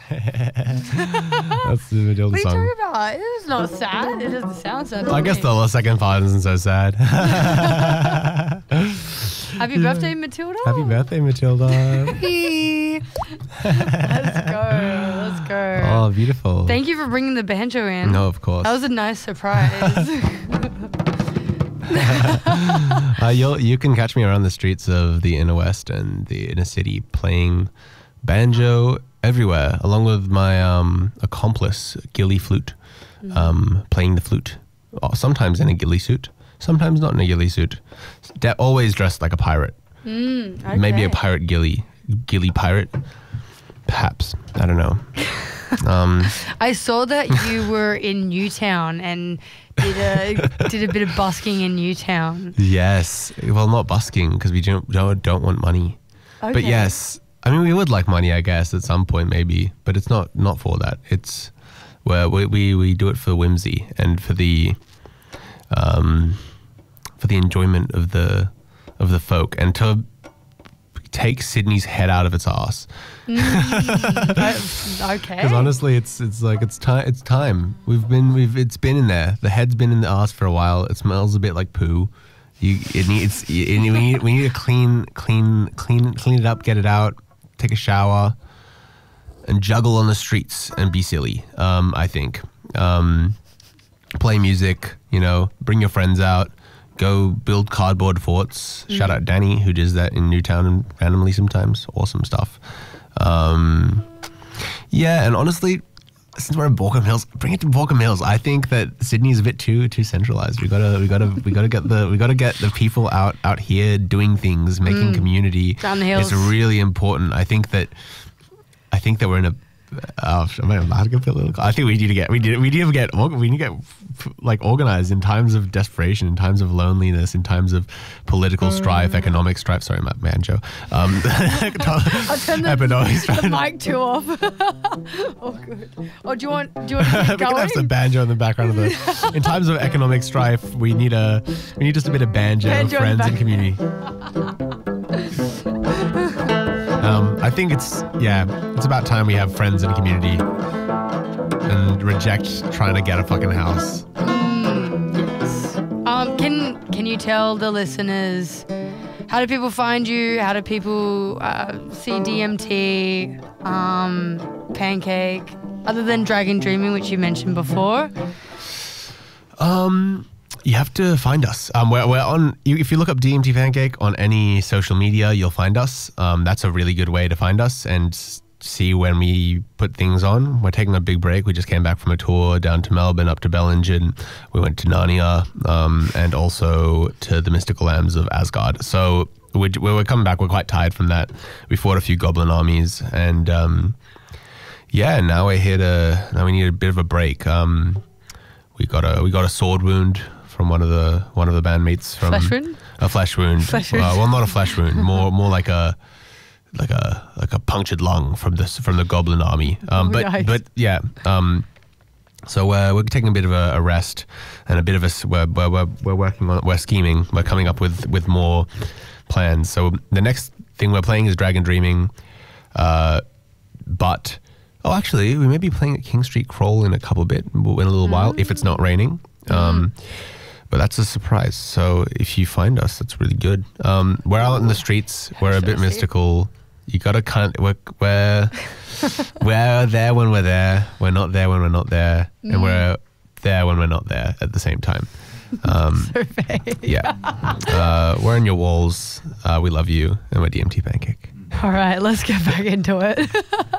That's the Matilda What are song. you talking about? It's not sad. It doesn't sound sad. I guess the second part isn't so sad. Happy birthday, Matilda. Happy birthday, Matilda. Let's go. Oh, beautiful. Thank you for bringing the banjo in. No, of course. That was a nice surprise. You can catch me around the streets of the inner west and the inner city playing banjo everywhere, along with my accomplice, Gilly Flute, playing the flute. Sometimes in a ghillie suit, sometimes not in a ghillie suit. Always dressed like a pirate. Okay. Maybe a pirate ghillie pirate. Perhaps. I don't know. I saw that you were in Newtown and did a bit of busking in Newtown. Yes. Well, not busking because we don't want money. Okay. But yes, I mean we would like money, I guess, at some point maybe. But it's not for that. It's where we do it for whimsy and for the enjoyment of the folk and to take Sydney's head out of its ass. Okay. Because honestly, it's time. It's time. It's been in there. The head's been in the ass for a while. It smells a bit like poo. We need to clean it up, get it out, take a shower, and juggle on the streets and be silly. I think. Play music. Bring your friends out. Go build cardboard forts. Shout out Danny, who does that in Newtown and randomly sometimes. Awesome stuff. Yeah, and honestly, since we're in Baulkham Hills, bring it to Baulkham Hills. I think that Sydney's a bit too centralized. We gotta get the people out here doing things, making community. Down the hills. It's really important. I think that we're in a. Am I allowed to get political? I think we need to get like organized in times of desperation, in times of loneliness, in times of political strife, economic strife. Sorry, my banjo. I'll turn the mic too off. Oh, good. Oh, do you want to keep We can going? have some banjo in the background of the. In times of economic strife, we need just a bit of banjo friends and community. I think it's about time we have friends and community and reject trying to get a fucking house. Yes. Can you tell the listeners, how do people find you? How do people see DMT, Pancake, other than Dragon Dreaming, which you mentioned before? You have to find us. We're on. If you look up DMT Pancake on any social media, you'll find us. That's a really good way to find us and see when we put things on. We're taking a big break. We just came back from a tour down to Melbourne, up to Bellingen. We went to Narnia, and also to the Mystical Lambs of Asgard. So we're coming back. We're quite tired from that. We fought a few goblin armies, and now we're here now we need a bit of a break. We got a sword wound from one of the bandmates from Flesh wound? A flesh wound. Well, not a flesh wound, more like a punctured lung from the goblin army. Nice. But yeah. So we're taking a bit of a rest and a bit of we're working on it. We're scheming. We're coming up with more plans. So the next thing we're playing is Dragon Dreaming, but. Oh, actually, we may be playing at King Street Crawl in a little while, if it's not raining. But that's a surprise. So if you find us, that's really good. We're out in the streets. We're a bit mystical. You gotta we're there when we're there. We're not there when we're not there, and we're there when we're not there at the same time. So vague. Yeah. We're in your walls. We love you, and we're DMT Pancake. All right, let's get back into it.